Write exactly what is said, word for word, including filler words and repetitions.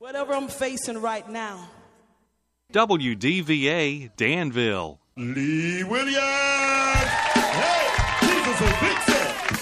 Whatever I'm facing right now. W D V A Danville. Lee Williams! Hey, Jesus is a big